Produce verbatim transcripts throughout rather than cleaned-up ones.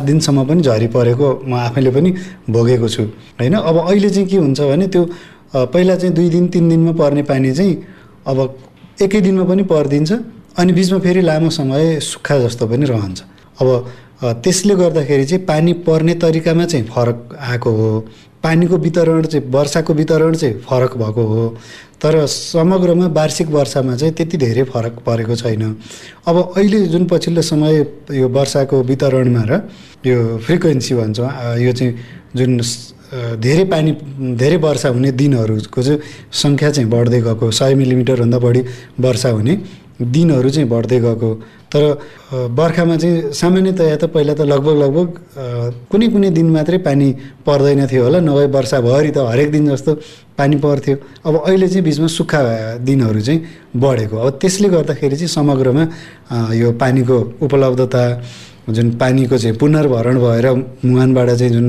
दिनसम्म पनि झरी परेको म आफैले पनि भोगेको छु हैन। अब अहिले चाहिँ के हुन्छ भने त्यो पहिला चाहिँ दुई दिन तीन दिनमा पर्ने पानी चाहिँ अब एकै दिनमा पनि पर्दिन्छ अनि बीचमा फेरि लामो समय सुक्खा जस्तो पनि रहन्छ। अब त्यसले गर्दाखेरि चाहिँ पानी पर्ने तरिकामा चाहिँ फरक आएको हो, पानीको वितरण चाहिँ वर्षाको वितरण चाहिँ फरक भएको हो, तर समग्रमा वार्षिक वर्षामा चाहिँ त्यति धेरै फरक परेको छैन। अब अहिले जुन पछिल्लो समय यो वर्षाको वितरणमा र यो फ्रिक्वेन्सी भन्छौँ यो चाहिँ जुन धेरै पानी धेरै वर्षा हुने दिनहरूको चाहिँ सङ्ख्या चाहिँ बढ्दै गएको, सय मिलिमिटरभन्दा बढी वर्षा हुने दिनहरू चाहिँ बढ्दै गएको। तर बर्खामा चाहिँ सामान्यतया त पहिला त लगभग लगभग कुनै कुनै दिन मात्रै पानी पर्दैन थियो होला, नभए वर्षाभरि त हरेक दिन जस्तो पानी पर्थ्यो। अब अहिले चाहिँ बिचमा सुक्खा दिनहरू चाहिँ बढेको। अब त्यसले गर्दाखेरि चाहिँ समग्रमा यो पानीको उपलब्धता जुन पानीको चाहिँ पुनर्भरण भएर मुहानबाट चाहिँ जुन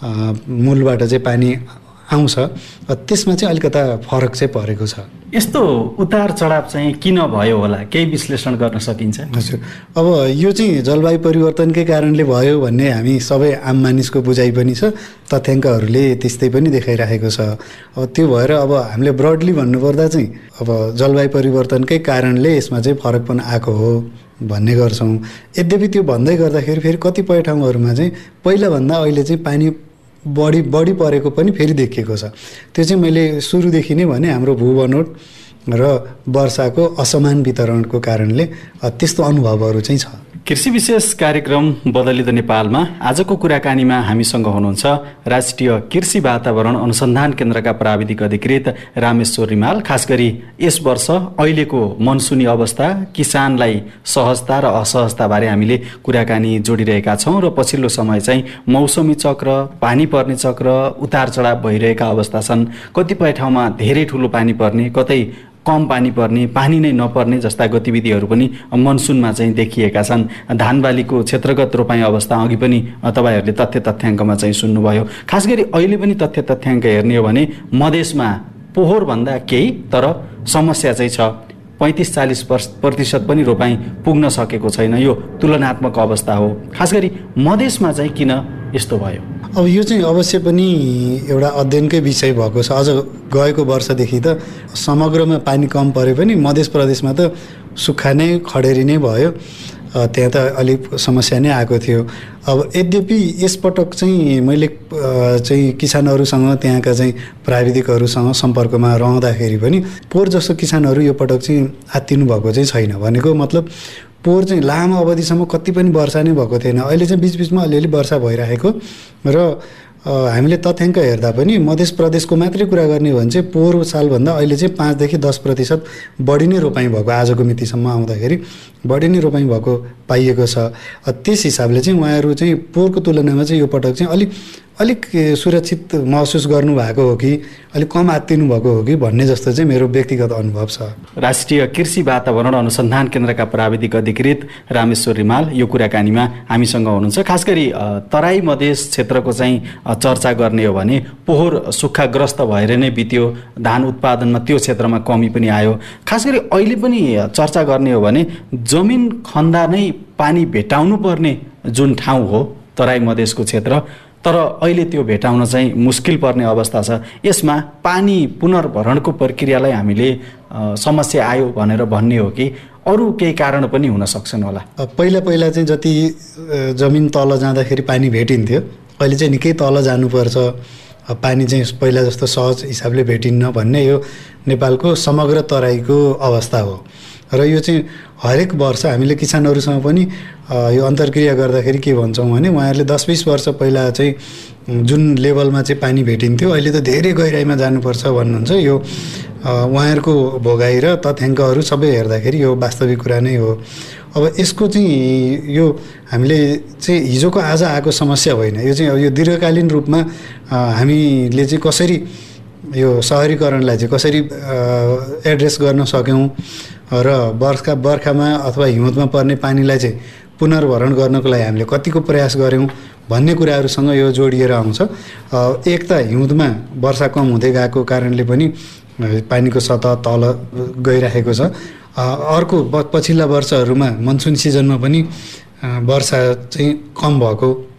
मूलबाट चाहिँ पानी आउँछ त्यसमा चाहिँ अलिकता फरक चाहिँ परेको छ। यस्तो उतार चढाव चाहिँ किन भयो होला, केही विश्लेषण गर्न सकिन्छ? हजुर, अब यो चाहिँ जलवायु परिवर्तनकै कारणले भयो भन्ने हामी सबै आम मानिसको बुझाइ पनि छ, तथ्याङ्कहरूले त्यस्तै पनि देखाइरहेको छ। अब त्यो भएर अब हामीले ब्रडली भन्नुपर्दा चाहिँ अब जलवायु परिवर्तनकै कारणले यसमा चाहिँ फरक पनि आएको हो भन्ने गर्छौँ। यद्यपि त्यो भन्दै गर्दाखेरि फेरि कतिपय ठाउँहरूमा चाहिँ पहिलाभन्दा अहिले चाहिँ पानी बढी बढी परेको पनि फेरि देखिएको छ। त्यो चाहिँ मैले सुरुदेखि नै भने हाम्रो भूबनोट र वर्षाको असमान वितरणको कारणले त्यस्तो अनुभवहरू चाहिँ छ। कृषि विशेष कार्यक्रम बदलिँदो नेपालमा आजको कुराकानीमा हामीसँग हुनुहुन्छ राष्ट्रिय कृषि वातावरण अनुसन्धान केन्द्रका प्राविधिक अधिकृत रामेश्वर रिमाल। खास गरी यस वर्ष अहिलेको मनसुनी अवस्था, किसानलाई सहजता र असहजता बारे हामीले कुराकानी जोडिरहेका छौँ र पछिल्लो समय चाहिँ मौसमी चक्र, पानी पर्ने चक्र, उतार चढाव भइरहेका अवस्था छन्। कतिपय ठाउँमा धेरै ठुलो पानी पर्ने, कतै कम पानी पर्ने, पानी नै नपर्ने जस्ता गतिविधिहरू पनि मनसुनमा चाहिँ देखिएका छन्। धानबालीको क्षेत्रगत रोपाइँ अवस्था अघि पनि तपाईँहरूले तथ्य तथ्याङ्कमा चाहिँ सुन्नुभयो। खास गरी अहिले पनि तथ्य तथ्याङ्क हेर्ने हो भने मधेसमा पोहोरभन्दा केही तर समस्या चाहिँ छ। पैँतिस चालिस प्रतिशत पनि रोपाइँ पुग्न सकेको छैन। यो तुलनात्मक अवस्था हो। खास गरी मधेसमा चाहिँ किन यस्तो भयो? अब यो चाहिँ अवश्य पनि एउटा अध्ययनकै विषय भएको छ। अझ गएको वर्षदेखि त समग्रमा पानी कम परे पनि मध्य प्रदेशमा त सुक्खा नै खडेरी नै भयो, त्यहाँ त अलिक समस्या नै आएको थियो। अब यद्यपि यसपटक चाहिँ मैले चाहिँ किसानहरूसँग त्यहाँका चाहिँ प्राविधिकहरूसँग सम्पर्कमा रहँदाखेरि पनि पोहोर जस्तो किसानहरू यो पटक चाहिँ आत्तिनु भएको चाहिँ छैन। भनेको मतलब पोहोर चाहिँ लामो अवधिसम्म कति पनि वर्षा नै भएको थिएन। अहिले चाहिँ बिचबिचमा अलिअलि वर्षा भइरहेको र हामीले तथ्याङ्क हेर्दा पनि मध्य प्रदेशको मात्रै कुरा गर्ने हो भने चाहिँ पोहोर सालभन्दा अहिले चाहिँ पाँचदेखि दस प्रतिशत बढी नै रोपाइँ भएको, आजको मितिसम्म आउँदाखेरि बढी नै रोपाइँ भएको पाइएको छ। त्यस हिसाबले चाहिँ उहाँहरू चाहिँ पोहोरको तुलनामा चाहिँ यो पटक चाहिँ अलिक अलिक सुरक्षित महसुस गर्नुभएको हो कि अलिक कम आत्तिनु भएको हो कि भन्ने जस्तो चाहिँ मेरो व्यक्तिगत अनुभव छ। राष्ट्रिय कृषि वातावरण अनुसन्धान केन्द्रका प्राविधिक अधिकृत रामेश्वर रिमाल यो कुराकानीमा हामीसँग हुनुहुन्छ। खास गरी तराई मधेस क्षेत्रको चाहिँ चर्चा गर्ने हो भने पोहोर सुक्खाग्रस्त भएर नै बित्यो, धान उत्पादनमा त्यो क्षेत्रमा कमी पनि आयो। खास गरी अहिले पनि चर्चा गर्ने हो भने जमिन खन्दा नै पानी भेटाउनु पर्ने जुन ठाउँ हो तराई मधेसको क्षेत्र, तर अहिले त्यो भेटाउन चाहिँ मुस्किल पर्ने अवस्था छ। यसमा पानी पुनर्भरणको प्रक्रियालाई हामीले समस्या आयो भनेर भन्ने हो कि अरू केही कारण पनि हुन सक्छन् होला? पहिला पहिला चाहिँ जति जमिन तल जाँदाखेरि पानी भेटिन्थ्यो, अहिले चाहिँ निकै तल जानुपर्छ, पानी चाहिँ पहिला जस्तो सहज हिसाबले भेटिन्न भन्ने यो नेपालको समग्र तराईको अवस्था हो। र यो चाहिँ हरेक वर्ष हामीले किसानहरूसँग पनि यो अन्तर्क्रिया गर्दाखेरि के भन्छौँ भने उहाँहरूले दस बिस वर्ष पहिला चाहिँ जुन लेभलमा चाहिँ पानी भेटिन्थ्यो अहिले त धेरै गहिराइमा जानुपर्छ भन्नुहुन्छ। यो उहाँहरूको भोगाइ र तथ्याङ्कहरू सबै हेर्दाखेरि यो वास्तविक कुरा नै हो। अब यसको चाहिँ यो हामीले चाहिँ हिजोको आज आएको समस्या होइन, यो चाहिँ यो दीर्घकालीन रूपमा हामीले चाहिँ कसरी यो सहरीकरणलाई चाहिँ कसरी एड्रेस गर्न सक्यौँ र बर्खा बर्खामा अथवा हिउँदमा पर्ने पानीलाई चाहिँ पुनर्भरण गर्नको लागि हामीले कतिको प्रयास गऱ्यौँ भन्ने कुराहरूसँग यो जोडिएर आउँछ। एक त हिउँदमा वर्षा कम हुँदै गएको कारणले पनि पानीको सतह तल गइरहेको छ। अर्को पछिल्ला वर्षहरूमा मनसुन सिजनमा पनि वर्षा चाहिँ कम भएको